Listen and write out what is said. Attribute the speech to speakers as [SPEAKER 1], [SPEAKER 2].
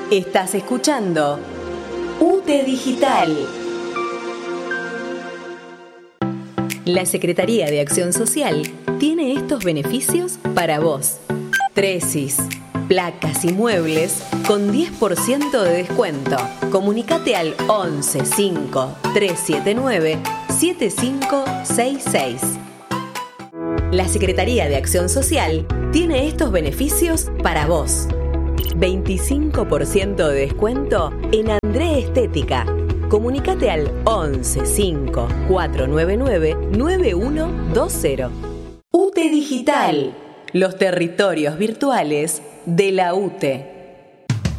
[SPEAKER 1] Estás escuchando UTE Digital. La Secretaría de Acción Social tiene estos beneficios para vos. Tresis, placas y muebles con 10% de descuento. Comunicate al 11 5 379 7566. La Secretaría de Acción Social tiene estos beneficios para vos. 25% de descuento en André Estética. Comunicate al 11 5 499 9120. UTE Digital, los territorios virtuales de la UTE.